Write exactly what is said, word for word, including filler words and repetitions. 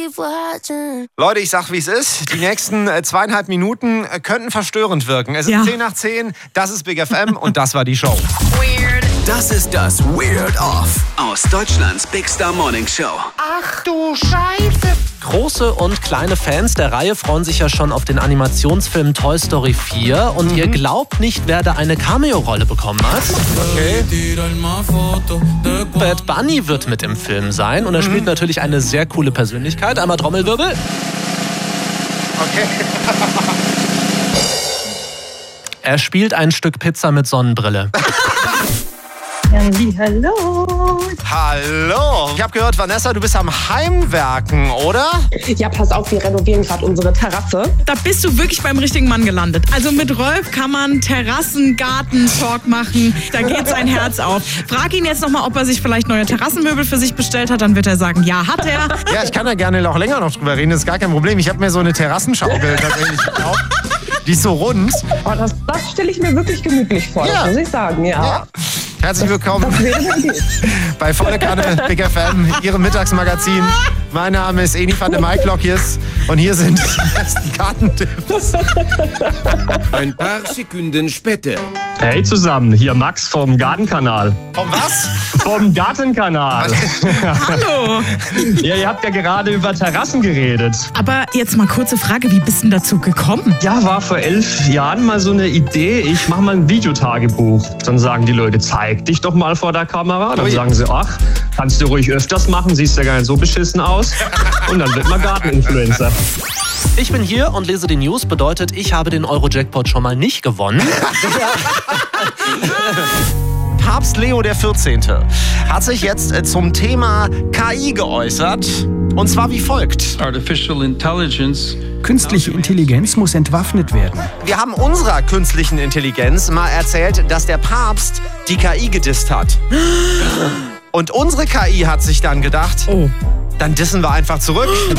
Leute, ich sag, wie es ist. Die nächsten äh, zweieinhalb Minuten äh, könnten verstörend wirken. Es ist Ja. zehn nach zehn, das ist Big F M und das war die Show. Weird. Das ist das Weird Off aus Deutschlands Big Star Morning Show. Ach du Scheiße. Große und kleine Fans der Reihe freuen sich ja schon auf den Animationsfilm Toy Story vier. Und mhm. ihr glaubt nicht, wer da eine Cameo-Rolle bekommen hat. Okay. Bad Bunny wird mit im Film sein und er spielt mhm. natürlich eine sehr coole Persönlichkeit. Einmal Trommelwirbel. Okay. Er spielt ein Stück Pizza mit Sonnenbrille. Hallo. Hallo. Ich habe gehört, Vanessa, du bist am Heimwerken, oder? Ja, pass auf, wir renovieren gerade unsere Terrasse. Da bist du wirklich beim richtigen Mann gelandet. Also mit Rolf kann man Terrassengarten-Talk machen. Da geht sein Herz auf. Frag ihn jetzt nochmal, ob er sich vielleicht neue Terrassenmöbel für sich bestellt hat. Dann wird er sagen, ja, hat er. Ja, ich kann da gerne auch länger noch drüber reden. Das ist gar kein Problem. Ich habe mir so eine Terrassenschaukel tatsächlich gekauft. Die ist so rund. Oh, das das stelle ich mir wirklich gemütlich vor, Ja. muss ich sagen, ja. Ja. Herzlich willkommen Das wäre mein Deal. bei Volle Kanne Big F M, Ihrem Mittagsmagazin. Mein Name ist Eni van der Maiklokjes und hier sind die besten Gartentipps. Ein paar Sekunden später. Hey zusammen, hier Max vom Gartenkanal. Vom was? Vom Gartenkanal. Hallo. Ja, ihr habt ja gerade über Terrassen geredet. Aber jetzt mal kurze Frage, wie bist du denn dazu gekommen? Ja, war vor elf Jahren mal so eine Idee, ich mache mal ein Videotagebuch. Dann sagen die Leute, zeig dich doch mal vor der Kamera. Dann Ui. sagen sie, ach, kannst du ruhig öfters machen, siehst ja gar nicht so beschissen aus. Und dann wird man Garteninfluencer. Ich bin hier und lese die News, bedeutet, ich habe den Euro-Jackpot schon mal nicht gewonnen. Papst Leo der vierzehnte. hat sich jetzt äh, zum Thema K I geäußert. Und zwar wie folgt. Artificial Intelligence. Künstliche Intelligenz muss entwaffnet werden. Wir haben unserer künstlichen Intelligenz mal erzählt, dass der Papst die K I gedisst hat. Und unsere K I hat sich dann gedacht, oh. dann dissen wir einfach zurück.